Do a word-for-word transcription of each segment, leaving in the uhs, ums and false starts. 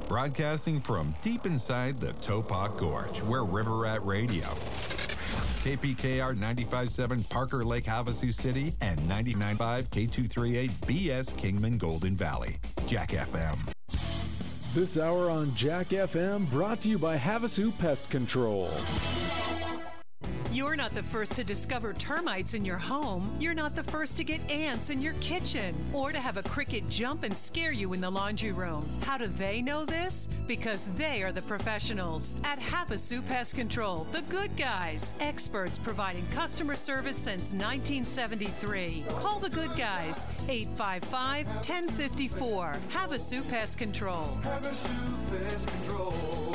Broadcasting from deep inside the Topop Gorge, we're River Rat Radio. K P K R ninety-five point seven Parker Lake, Havasu City, and ninety-nine point five K two thirty-eight B S Kingman Golden Valley. Jack F M. This hour on Jack F M brought to you by Havasu Pest Control. You're not the first to discover termites in your home. You're not the first to get ants in your kitchen or to have a cricket jump and scare you in the laundry room. How do they know this? Because they are the professionals at Havasu Pest Control, the good guys, experts providing customer service since nineteen seventy-three. Call the good guys, eight five five, one zero five four. Havasu Pest Control. Havasu Pest Control.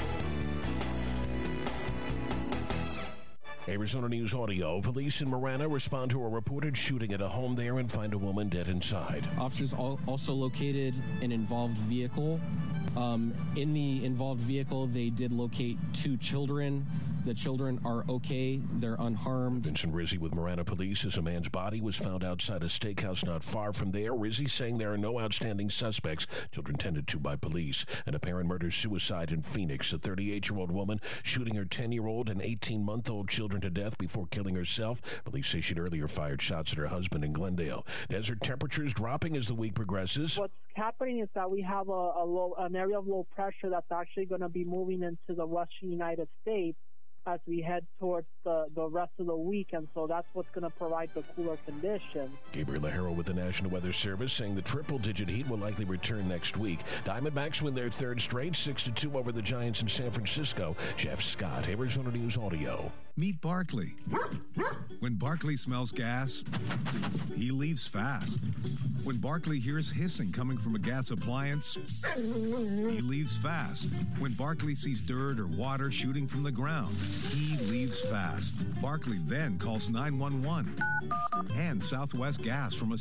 Arizona News Audio. Police in Marana respond to a reported shooting at a home there and find a woman dead inside. Officers also located an involved vehicle. Um, in the involved vehicle, they did locate two children. The children are okay. They're unharmed. Vincent Rizzi with Marana Police says a man's body was found outside a steakhouse not far from there. Rizzi saying there are no outstanding suspects. Children tended to by police. An apparent murder-suicide in Phoenix. A thirty-eight-year-old woman shooting her ten-year-old and eighteen-month-old children to death before killing herself. Police say she'd earlier fired shots at her husband in Glendale. Desert temperatures dropping as the week progresses. What's happening is that we have a, a low, an area of low pressure that's actually going to be moving into the western United States as we head towards the, the rest of the week, and so that's what's going to provide the cooler conditions. Gabriel Lajero with the National Weather Service saying the triple-digit heat will likely return next week. Diamondbacks win their third straight, six to two over the Giants in San Francisco. Jeff Scott, Arizona News Audio. Meet Barkley. When Barkley smells gas, he leaves fast. When Barkley hears hissing coming from a gas appliance, he leaves fast. When Barkley sees dirt or water shooting from the ground, he leaves fast. Barkley then calls nine one one. And Southwest Gas from a